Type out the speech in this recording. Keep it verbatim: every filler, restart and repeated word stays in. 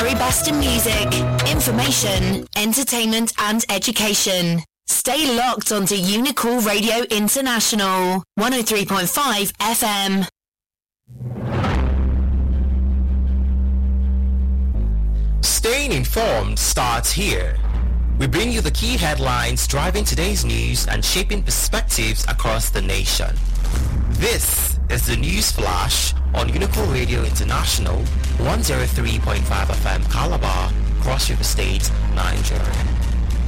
very best in music, information, entertainment and education. Stay locked onto Unicool Radio International, one oh three point five F M. Staying informed starts here. We bring you the key headlines driving today's news and shaping perspectives across the nation. This is the News Flash on Unicool Radio International, one oh three point five F M Calabar, Cross River State, Nigeria.